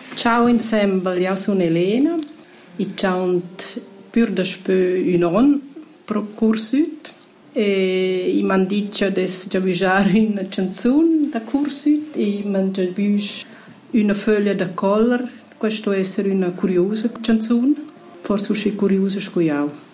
Ciao ensemble, io sono Elena. Ich chant pur da spö un an pro cursut e i m'han dit des già vijar una canzone da cursut e m'han già vis una foglia da color. Questo essere una curiosa canzone, forse usci curiosa scuiau.